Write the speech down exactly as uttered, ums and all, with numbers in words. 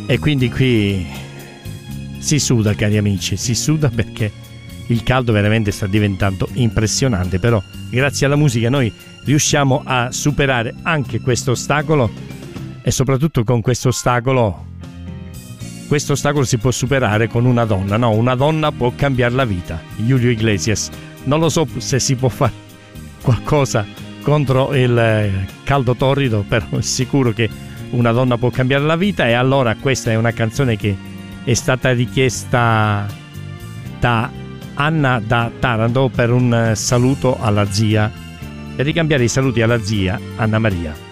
E quindi qui si suda, cari amici, si suda perché il caldo veramente sta diventando impressionante, però grazie alla musica noi riusciamo a superare anche questo ostacolo e soprattutto con questo ostacolo questo ostacolo si può superare con una donna, no, una donna può cambiare la vita. Julio Iglesias, non lo so se si può fare qualcosa contro il caldo torrido, però è sicuro che una donna può cambiare la vita. E allora questa è una canzone che è stata richiesta da Anna da Taranto per un saluto alla zia, per ricambiare i saluti alla zia Anna Maria.